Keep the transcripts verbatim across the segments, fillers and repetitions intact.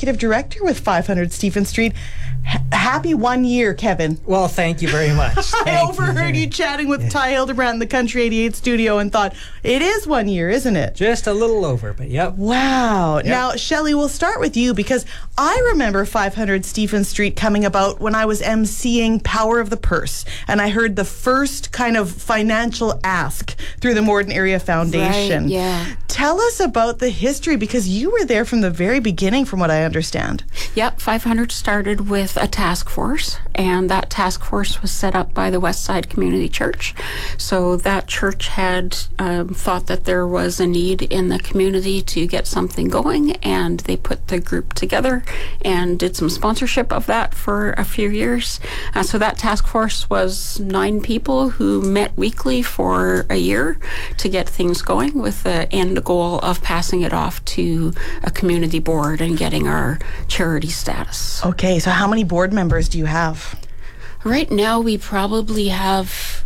executive director with five hundred Stephen Street. H- happy one year, Kevin. Well, thank you very much. I overheard you. you chatting with yeah. Ty Hildebrand in the Country eighty-eight studio and thought, it is one year, isn't it? Just a little over, but yep. Wow. Yep. Now, Shelley, we'll start with you because I remember five hundred Stephen Street coming about when I was emceeing Power of the Purse, and I heard the first kind of financial ask through the Morden Area Foundation. Right, yeah. Tell us about the history, because you were there from the very beginning, from what I understand. Yep, five hundred started with a task force, and that task force was set up by the Westside Community Church. So that church had um, thought that there was a need in the community to get something going, and they put the group together and did some sponsorship of that for a few years. Uh, so that task force was nine people who met weekly for a year to get things going, with the end goal of passing it off to a community board and getting our charity status. Okay, so how many board members do you have? Right now we probably have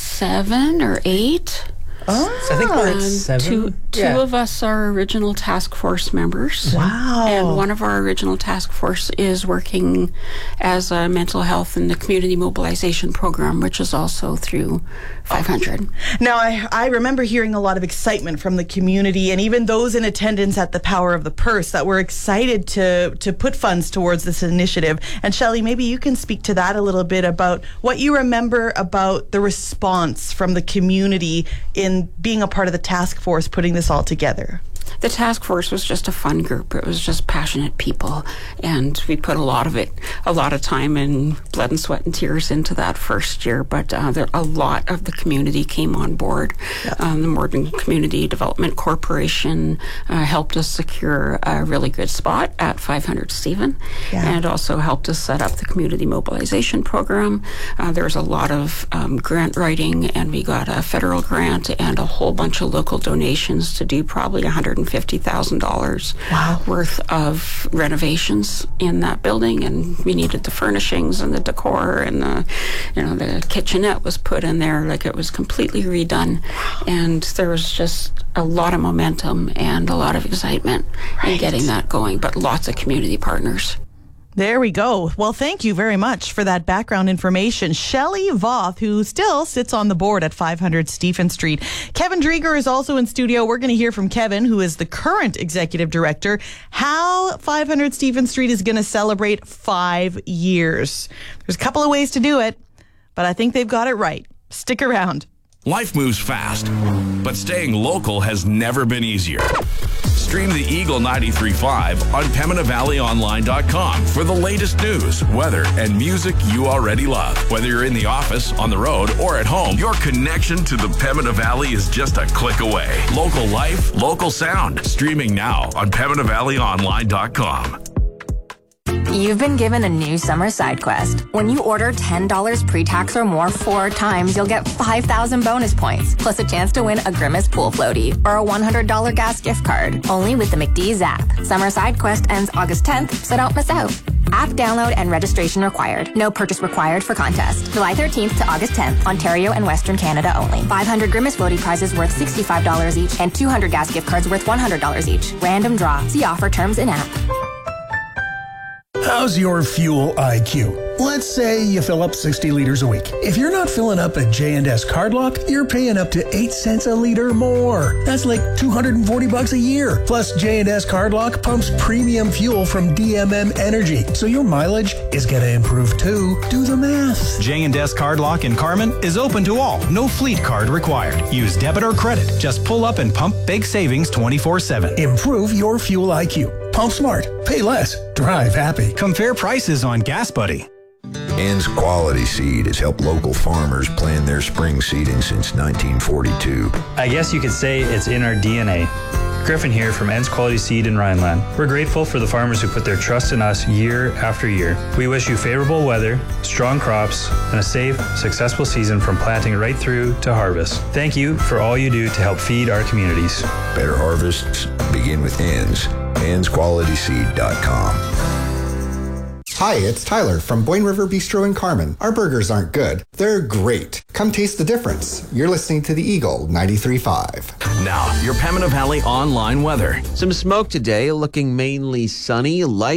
seven or eight. Oh, so I think we're at Um, seven. two two yeah. of us are original task force members. Wow. And one of our original task force is working as a mental health in the community mobilization program, which is also through five hundred. Now, I, I remember hearing a lot of excitement from the community and even those in attendance at the Power of the Purse that were excited to, to put funds towards this initiative. And Shelley, maybe you can speak to that a little bit about what you remember about the response from the community in being a part of the task force putting this all together. The task force was just a fun group. It was just passionate people, and we put a lot of it, a lot of time and blood and sweat and tears into that first year. But uh, there, a lot of the community came on board. Yeah. Um, the Morden Community Development Corporation uh, helped us secure a really good spot at five hundred Stephen, Yeah. and also helped us set up the community mobilization program. Uh, there was a lot of um, grant writing, and we got a federal grant and a whole bunch of local donations to do probably one hundred fifty thousand dollars Wow. worth of renovations in that building, and we needed the furnishings and the decor, and the, you know, the kitchenette was put in there like it was completely redone. Wow. And there was just a lot of momentum and a lot of excitement Right. in getting that going, but lots of community partners. There we go. Well, thank you very much for that background information. Shelley Voth, who still sits on the board at five hundred Stephen Street. Kevin Drieger is also in studio. We're going to hear from Kevin, who is the current executive director, how five hundred Stephen Street is going to celebrate five years. There's a couple of ways to do it, but I think they've got it right. Stick around. Life moves fast, but staying local has never been easier. Stream the Eagle ninety-three point five on Pembina Valley Online dot com for the latest news, weather, and music you already love. Whether you're in the office, on the road, or at home, your connection to the Pembina Valley is just a click away. Local life, local sound. Streaming now on Pembina Valley Online dot com. You've been given a new summer side quest. When you order ten dollars pre-tax or more four times, you'll get five thousand bonus points, plus a chance to win a Grimace pool floaty or a one hundred dollars gas gift card. Only with the McDee's app. Summer side quest ends August tenth, so don't miss out. App download and registration required. No purchase required for contest. July thirteenth to August tenth, Ontario and Western Canada only. five hundred Grimace floaty prizes worth sixty-five dollars each and two hundred gas gift cards worth one hundred dollars each. Random draw. See offer terms in app. How's your fuel I Q? Let's say you fill up sixty liters a week. If you're not filling up at J and S Cardlock, you're paying up to eight cents a liter more. That's like two hundred forty bucks a year. Plus, J and S Cardlock pumps premium fuel from D M M Energy, so your mileage is going to improve too. Do the math. J and S Cardlock in Carman is open to all. No fleet card required. Use debit or credit. Just pull up and pump big savings twenty-four seven. Improve your fuel I Q. Pump smart. Pay less. Drive happy. Compare prices on Gas Buddy. Ann's Quality Seed has helped local farmers plan their spring seeding since nineteen forty-two. I guess you could say it's in our D N A. Griffin here from Ann's Quality Seed in Rhineland. We're grateful for the farmers who put their trust in us year after year. We wish you favorable weather, strong crops, and a safe, successful season from planting right through to harvest. Thank you for all you do to help feed our communities. Better harvests begin with Ann's. Anns Quality Seed dot com. Hi, it's Tyler from Boyne River Bistro in Carman. Our burgers aren't good. They're great. Come taste the difference. You're listening to the Eagle ninety-three point five. Now, your Pembina Valley online weather. Some smoke today, looking mainly sunny. Light